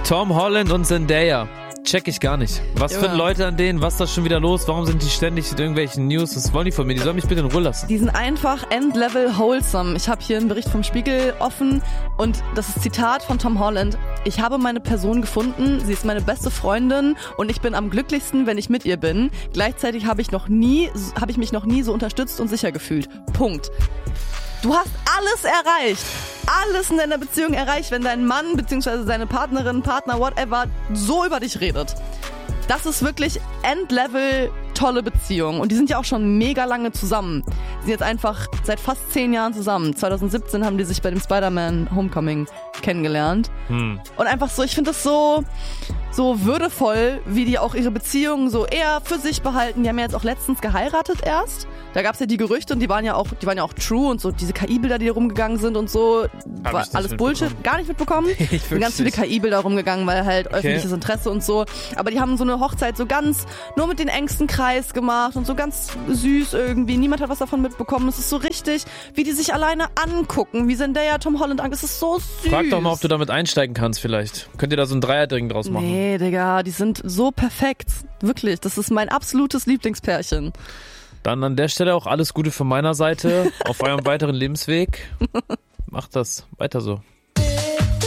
Tom Holland und Zendaya. Check ich gar nicht. Was für Leute an denen? Was ist da schon wieder los? Warum sind die ständig mit irgendwelchen News? Was wollen die von mir? Die sollen mich bitte in Ruhe lassen. Die sind einfach Endlevel wholesome. Ich habe hier einen Bericht vom Spiegel offen und das ist Zitat von Tom Holland. Ich habe meine Person gefunden, sie ist meine beste Freundin und ich bin am glücklichsten, wenn ich mit ihr bin. Gleichzeitig habe ich mich noch nie so unterstützt und sicher gefühlt. Punkt. Du hast alles erreicht. Alles in deiner Beziehung erreicht, wenn dein Mann bzw. seine Partnerin, Partner, whatever, so über dich redet. Das ist wirklich Endlevel tolle Beziehung. Und die sind ja auch schon mega lange zusammen. Die sind jetzt einfach seit fast 10 Jahren zusammen. 2017 haben die sich bei dem Spider-Man Homecoming kennengelernt. Und einfach so, ich finde das so würdevoll, wie die auch ihre Beziehung so eher für sich behalten. Die haben ja jetzt auch letztens geheiratet erst. Da gab's ja die Gerüchte und die waren ja auch true und so diese KI-Bilder, die da rumgegangen sind und so, war alles Bullshit. Gar nicht mitbekommen. Sind ganz viele KI-Bilder rumgegangen, weil halt öffentliches Interesse und so. Aber die haben so eine Hochzeit so ganz nur mit den engsten Kreis gemacht und so ganz süß irgendwie. Niemand hat was davon mitbekommen. Es ist so richtig, wie die sich alleine angucken, wie Zendaya Tom Holland an. Es ist so süß. Frag doch mal, ob du damit einsteigen kannst vielleicht. Könnt ihr da so ein Dreierding draus machen? Nee, Digga, die sind so perfekt. Wirklich, das ist mein absolutes Lieblingspärchen. Dann an der Stelle auch alles Gute von meiner Seite auf eurem weiteren Lebensweg. Macht das weiter so.